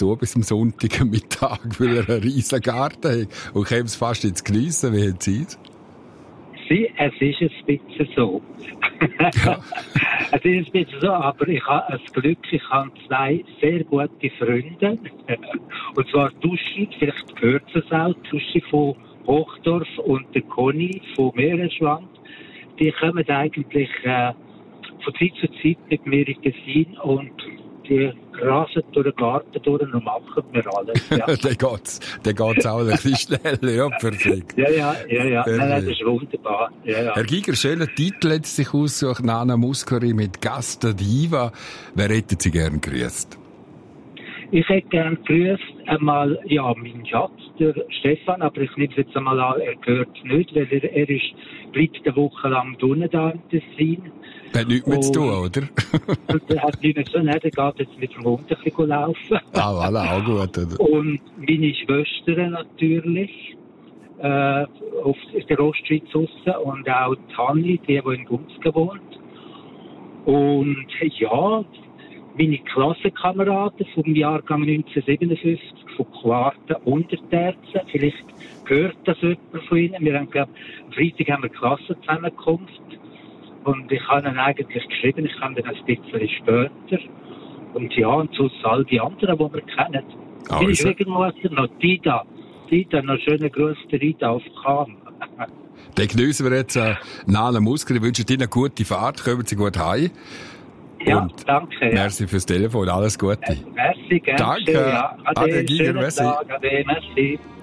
zu bis am Sonntagmittag, weil er einen riesen Garten hat und käme es fast ins Geniessen. Wie haben Sie es? Es ist ein bisschen so. Ja. Es ist ein bisschen so, aber ich habe das Glück, ich habe 2 sehr gute Freunde. Und zwar Tuschi, vielleicht gehört es auch, Tuschi von Hochdorf und der Conny von Meerenschwand. Die kommen eigentlich von Zeit zu Zeit mit mir in den Tessin und die rasen durch den Garten durch und machen mir alles. Ja. Dann geht's auch ein bisschen schneller. Ja, perfekt. Ja. Nein, das ist wunderbar. Ja. Herr Giger, schöner Titel hat sich ausgesucht, Nana Muscari mit Gasta Diva. Wer hätten Sie gern grüßt? Ich hätte gern grüßt einmal, meinen Schatz, der Stefan, aber ich nehme es jetzt einmal an, er gehört nicht, weil er bleibt eine Woche lang unten da im Tessin. Hat nichts mehr zu tun, oder? Er hat nichts mehr zu tun, er geht jetzt mit dem Hund ein bisschen laufen. Voilà, auch gut, oder? Und meine Schwestern natürlich, auf der Ostschweiz draussen, und auch die Hanni, die in Gunzgen wohnt. Und ja, meine Klassenkameraden vom Jahrgang 1957, von Quarten und der Terzen, vielleicht gehört das jemand von ihnen. Wir haben, glaube ich, am Freitag haben wir Klassenzusammenkunft. Und ich habe ihnen eigentlich geschrieben, ich kann dann ein bisschen später. Und ja, und sonst all die anderen, die wir kennen. Also. Ich regelmäßig noch Dida, noch schönen Gruß der Dida auf Kam. Dann geniessen wir jetzt Nana Muscari. Ich wünsche Ihnen eine gute Fahrt. Kommen Sie gut heim. Ja, und danke. Merci fürs Telefon. Alles Gute. Merci, gerne. Danke. Ja. Ade, Giger, merci. Ade, merci.